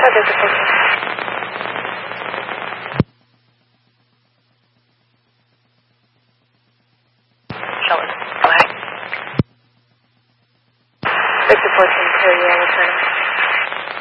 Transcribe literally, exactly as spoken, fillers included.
This is fourteen. Charlotte. Go ahead. This is fourteen, Terry, returning.